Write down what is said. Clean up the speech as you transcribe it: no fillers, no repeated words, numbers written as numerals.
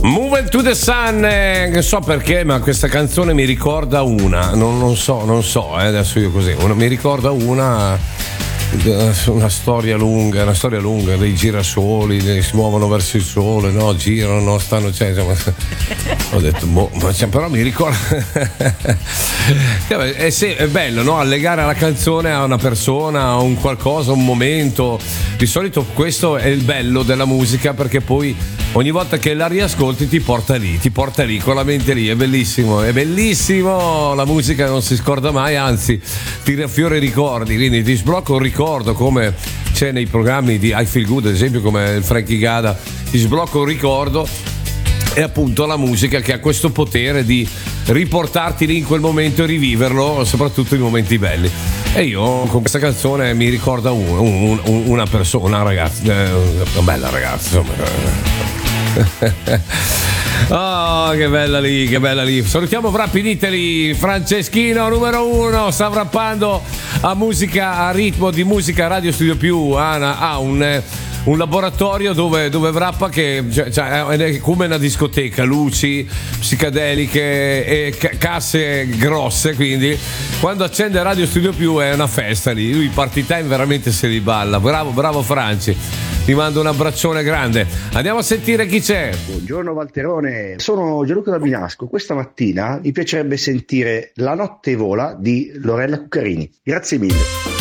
Move to the Sun, non so perché, ma questa canzone mi ricorda non so, adesso io così, mi ricorda una storia lunga dei girasoli che si muovono verso il sole, no, girano, stanno, cioè, insomma, ho detto però mi ricorda è bello, no, allegare la canzone a una persona, a un qualcosa, un momento. Di solito questo è il bello della musica, perché poi ogni volta che la riascolti ti porta lì con la mente lì. È bellissimo, la musica non si scorda mai, anzi ti riaffiora i ricordi, quindi ti sblocca un ricordo, come c'è nei programmi di I Feel Good, ad esempio, come il Frankie Gada, ti sblocca un ricordo. È appunto la musica che ha questo potere di riportarti lì in quel momento e riviverlo, soprattutto in momenti belli. E io con questa canzone mi ricorda una persona, una ragazza, una bella ragazza, insomma. Oh, che bella lì. Salutiamo Wrap in Italy, Franceschino numero 1, sta wrappando a ritmo di musica Radio Studio Più. Ha un laboratorio dove wrappa, che è come una discoteca, luci psichedeliche e casse grosse, quindi quando accende Radio Studio Più è una festa lì. Lui Party Time veramente se li balla. Bravo Franci, ti mando un abbraccione grande. Andiamo a sentire chi c'è. Buongiorno Valterone, sono Gianluca da Binasco. Questa mattina mi piacerebbe sentire La notte vola di Lorella Cuccarini. Grazie mille.